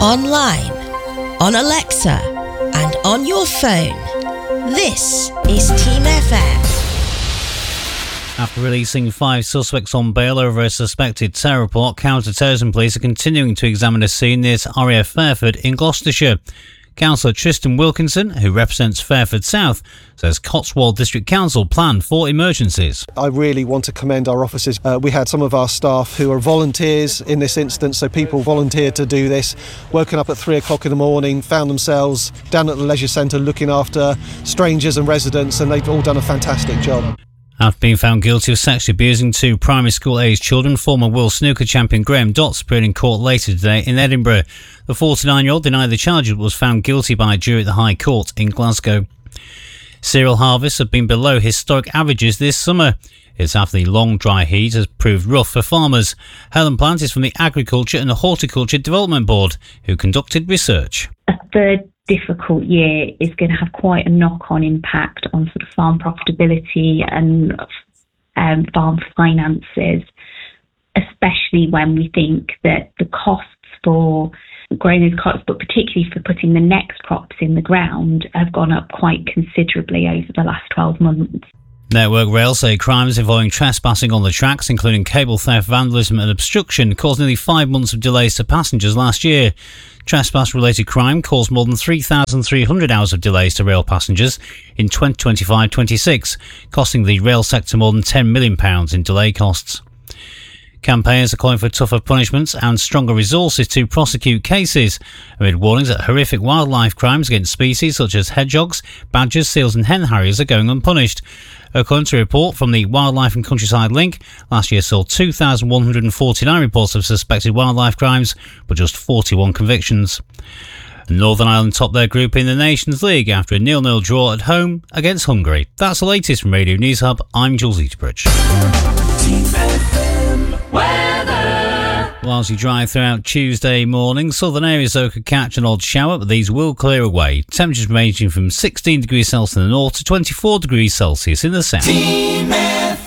online, on Alexa, and on your phone. This is Team FM. After releasing 5 suspects on bail over a suspected terror plot, counter-terrorism police are continuing to examine a scene near RAF Fairford in Gloucestershire. Councillor Tristan Wilkinson, who represents Fairford South, says Cotswold District Council planned for emergencies. I really want to commend our officers. We had some of our staff who are volunteers in this instance, so people volunteered to do this, woken up at 3 o'clock in the morning, found themselves down at the leisure centre looking after strangers and residents, and they've all done a fantastic job. After being found guilty of sexually abusing 2 primary school-aged children, former world snooker champion Graham Dotts appeared in court later today in Edinburgh. The 49-year-old denied the charge but was found guilty by a jury at the High Court in Glasgow. Cereal harvests have been below historic averages this summer. It's after the long dry heat has proved rough for farmers. Helen Plant is from the Agriculture and Horticulture Development Board, who conducted research. A third difficult year is going to have quite a knock-on impact on sort of farm profitability and farm finances, especially when we think that the costs for growing those crops, but particularly for putting the next crops in the ground, have gone up quite considerably over the last 12 months. Network Rail say crimes involving trespassing on the tracks, including cable theft, vandalism and obstruction, caused nearly 5 months of delays to passengers last year. Trespass-related crime caused more than 3,300 hours of delays to rail passengers in 2025-26, costing the rail sector more than £10 million in delay costs. Campaigners are calling for tougher punishments and stronger resources to prosecute cases, amid warnings that horrific wildlife crimes against species such as hedgehogs, badgers, seals and hen harriers are going unpunished. According to a report from the Wildlife and Countryside Link, last year saw 2,149 reports of suspected wildlife crimes, but just 41 convictions. Northern Ireland topped their group in the Nations League after a 0-0 draw at home against Hungary. That's the latest from Radio News Hub. I'm Jules Eaterbridge. Largely dry throughout Tuesday morning. Southern areas though could catch an odd shower, but these will clear away. Temperatures ranging from 16 degrees Celsius in the north to 24 degrees Celsius in the south. Team FM.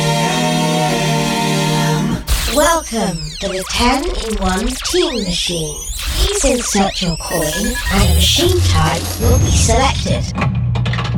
Welcome to the 10-in-1 Team Machine. Please insert your coin and a machine type will be selected.